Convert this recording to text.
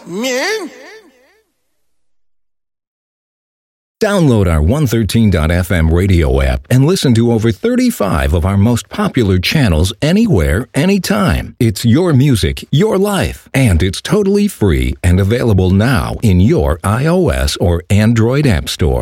Man. Download our 113.fm radio app and listen to over 35 of our most popular channels anywhere, anytime. It's your music, your life, and it's totally free and available now in your iOS or Android app store.